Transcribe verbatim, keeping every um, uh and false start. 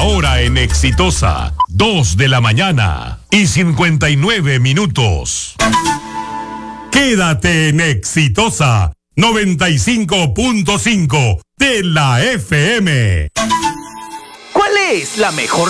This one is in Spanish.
hora en Exitosa, dos de la mañana y cincuenta y nueve minutos. Quédate en Exitosa, noventa y cinco punto cinco de la F M. ¿Cuál es la mejor